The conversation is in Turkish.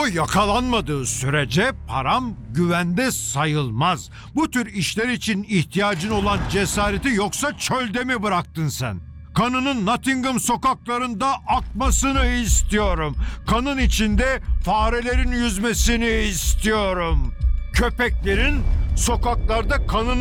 O yakalanmadığı sürece param güvende sayılmaz. Bu tür işler için ihtiyacın olan cesareti yoksa çölde mi bıraktın sen? Kanının Nottingham sokaklarında akmasını istiyorum. Kanın içinde farelerin yüzmesini istiyorum. Köpeklerin sokaklarda kanını